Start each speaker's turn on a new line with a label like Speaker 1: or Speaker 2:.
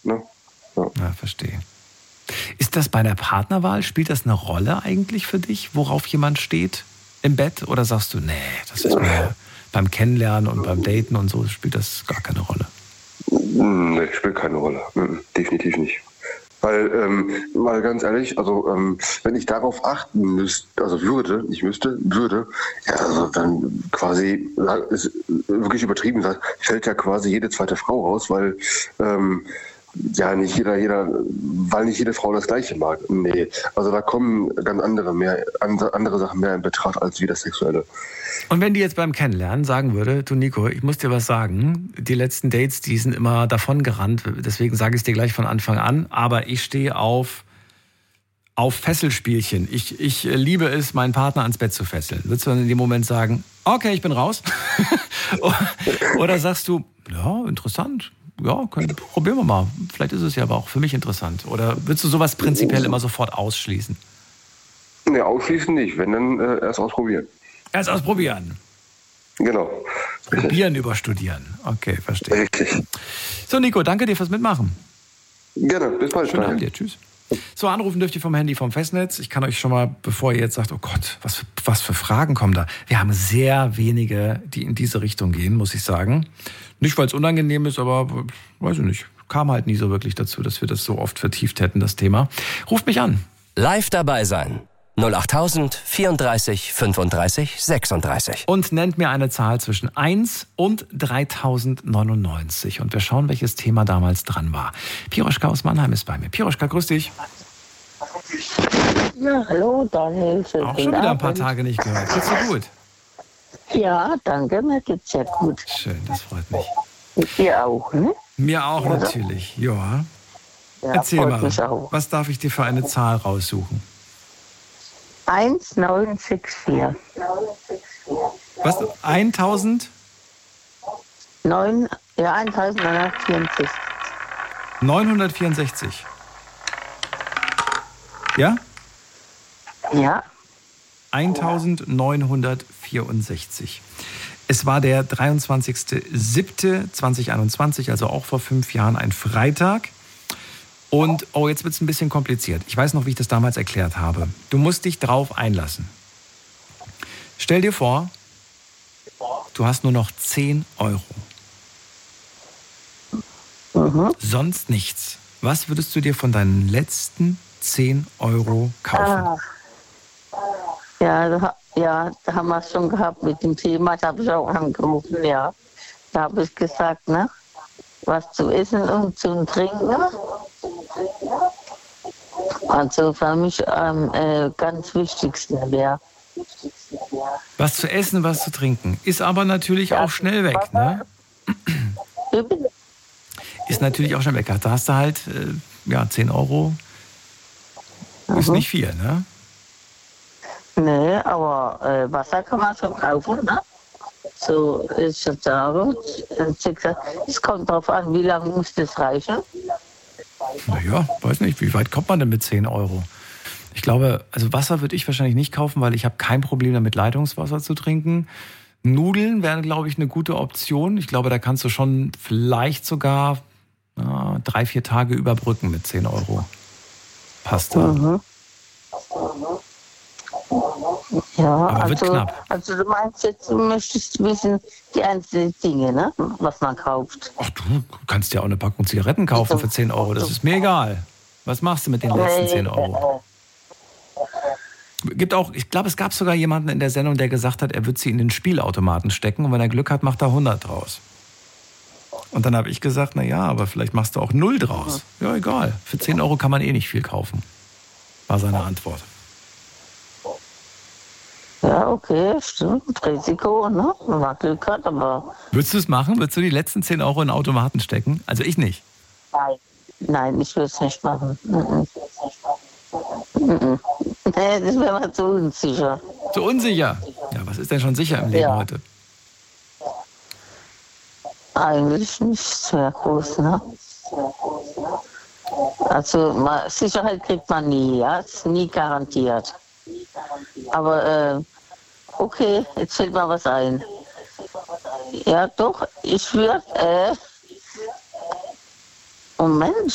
Speaker 1: Ne? Ja.
Speaker 2: Ja, verstehe. Ist das bei der Partnerwahl, spielt das eine Rolle eigentlich für dich, worauf jemand steht im Bett? Oder sagst du, nee, das ist mir beim Kennenlernen und beim Daten und so spielt das gar keine Rolle?
Speaker 1: Nee, spielt keine Rolle. Definitiv nicht. Weil, mal ganz ehrlich, also wenn ich darauf achten müsste, also würde, ja, also dann quasi, ist wirklich übertrieben gesagt, fällt ja quasi jede zweite Frau raus, weil ja nicht weil nicht jede Frau das Gleiche mag. Nee, also da kommen ganz andere Sachen mehr in Betracht als wie das Sexuelle.
Speaker 2: Und wenn die jetzt beim Kennenlernen sagen würde, du Nico, ich muss dir was sagen, die letzten Dates, die sind immer davon gerannt, deswegen sage ich es dir gleich von Anfang an, aber ich stehe auf Fesselspielchen. Ich liebe es, meinen Partner ans Bett zu fesseln. Würdest du dann in dem Moment sagen, okay, ich bin raus? Oder sagst du, ja, interessant, ja, probieren wir mal. Vielleicht ist es ja aber auch für mich interessant. Oder würdest du sowas prinzipiell immer sofort ausschließen?
Speaker 1: Nee, ausschließen nicht, wenn dann erst ausprobieren.
Speaker 2: Erst ausprobieren.
Speaker 1: Genau.
Speaker 2: Probieren über Studieren. Okay, verstehe.
Speaker 1: Richtig.
Speaker 2: So, Nico, danke dir fürs Mitmachen.
Speaker 1: Gerne, bis bald.
Speaker 2: Schönen Abend dir, tschüss. So, anrufen dürft ihr vom Handy vom Festnetz. Ich kann euch schon mal, bevor ihr jetzt sagt, oh Gott, was für Fragen kommen da. Wir haben sehr wenige, die in diese Richtung gehen, muss ich sagen. Nicht, weil es unangenehm ist, aber weiß ich nicht. Kam halt nie so wirklich dazu, dass wir das so oft vertieft hätten, das Thema. Ruft mich an.
Speaker 3: Live dabei sein. 08000 34 35 36.
Speaker 2: Und nennt mir eine Zahl zwischen 1 und 3099. Und wir schauen, welches Thema damals dran war. Piroschka aus Mannheim ist bei mir. Piroschka, grüß dich.
Speaker 4: Ja, hallo Daniel.
Speaker 2: Auch schon wieder ein paar Tage nicht gehört. Geht's dir gut?
Speaker 4: Ja, danke, mir geht's sehr gut.
Speaker 2: Schön, das freut mich.
Speaker 4: Mit dir auch, ne?
Speaker 2: Mir auch natürlich, ja. Erzähl mal, was darf ich dir für eine Zahl raussuchen?
Speaker 4: 1964.
Speaker 2: Was? 1000?
Speaker 4: 1964.
Speaker 2: 964. Ja?
Speaker 4: Ja.
Speaker 2: 1964. Es war der 23.07.2021, also auch vor 5 Jahren, ein Freitag. Und, oh, jetzt wird es ein bisschen kompliziert. Ich weiß noch, wie ich das damals erklärt habe. Du musst dich drauf einlassen. Stell dir vor, du hast nur noch 10 Euro. Sonst nichts. Was würdest du dir von deinen letzten 10 Euro kaufen?
Speaker 4: Ja, da haben wir es schon gehabt mit dem Thema. Da habe ich auch angerufen, ja. Da habe ich gesagt, ne? Was zu essen und zu trinken. Also für mich ganz Wichtigste wäre.
Speaker 2: Was zu essen, was zu trinken. Ist aber natürlich auch schnell weg, ne? Ist natürlich auch schnell weg. Da hast du halt 10 Euro. Ist nicht viel, ne?
Speaker 4: Nee, aber Wasser kann man schon kaufen, ne? So ist es sagen. Es kommt darauf an, wie lange muss das reichen?
Speaker 2: Naja, weiß nicht, wie weit kommt man denn mit 10 Euro? Ich glaube, also Wasser würde ich wahrscheinlich nicht kaufen, weil ich habe kein Problem damit, Leitungswasser zu trinken. Nudeln wären, glaube ich, eine gute Option. Ich glaube, da kannst du schon vielleicht sogar 3-4 Tage überbrücken mit 10 Euro. Pasta.
Speaker 4: Ja,
Speaker 2: aber wird knapp.
Speaker 4: Also du meinst jetzt, du möchtest wissen, die einzelnen Dinge, ne? Was man kauft.
Speaker 2: Ach, du kannst ja auch eine Packung Zigaretten kaufen für 10 Euro. Das ist mir egal. Was machst du mit den letzten 10 Euro? Ich glaube, es gab sogar jemanden in der Sendung, der gesagt hat, er wird sie in den Spielautomaten stecken und wenn er Glück hat, macht er 100 draus. Und dann habe ich gesagt, naja, aber vielleicht machst du auch 0 draus. Ja, egal. Für 10 Euro kann man eh nicht viel kaufen. War seine Antwort.
Speaker 4: Ja, okay, stimmt. Risiko, ne? Wenn man Glück hat, aber...
Speaker 2: Würdest du es machen? Würdest du die letzten 10 Euro in den Automaten stecken? Also ich nicht.
Speaker 4: Nein, ich würde es nicht machen. Nee, das wäre mal zu unsicher.
Speaker 2: Zu unsicher? Ja, was ist denn schon sicher im Leben heute?
Speaker 4: Eigentlich nicht sehr groß, ne? Also Sicherheit kriegt man nie, ja? Ist nie garantiert. Aber okay, jetzt fällt mir was ein. Ja, doch, ich würde... Moment.